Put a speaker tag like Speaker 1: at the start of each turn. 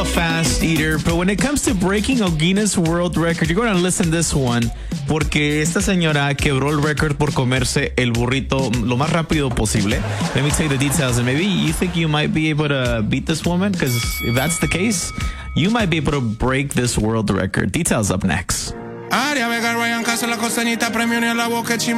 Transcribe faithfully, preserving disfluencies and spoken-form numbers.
Speaker 1: fast eater, but when it comes to breaking a Guinness World Record, you're going to listen to this one, porque esta señora quebró el récord por comerse el burrito lo más rápido posible. Let me tell you the details, and maybe you think you might be able to beat this woman, because if that's the case, you might be able to break this world record. Details up next.